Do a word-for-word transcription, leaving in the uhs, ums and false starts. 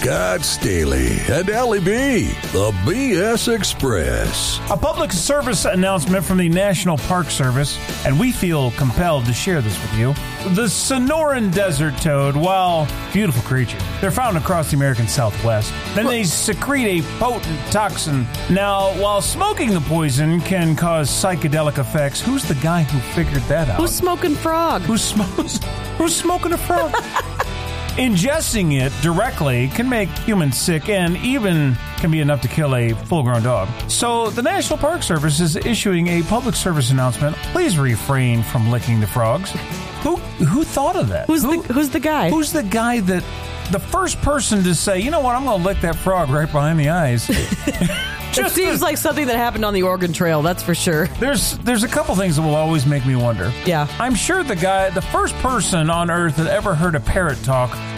Scott Staley and Allie B, the B S Express. A public service announcement from the National Park Service, and we feel compelled to share this with you. The Sonoran desert toad, while beautiful creature, they're found across the American Southwest. Then they secrete a potent toxin. Now, while smoking the poison can cause psychedelic effects, who's the guy who figured that out? Who's smoking frog? Who's, smokes, who's smoking a frog? Ingesting it directly can make humans sick and even can be enough to kill a full-grown dog. So the National Park Service is issuing a public service announcement. Please refrain from licking the frogs. Who who thought of that? Who's who, the Who's the guy? Who's the guy that the first person to say, you know what, I'm going to lick that frog right behind the eyes? It seems like something that happened on the Oregon Trail, that's for sure. There's there's a couple things that will always make me wonder. Yeah. I'm sure the guy, the first person on Earth that ever heard a parrot talk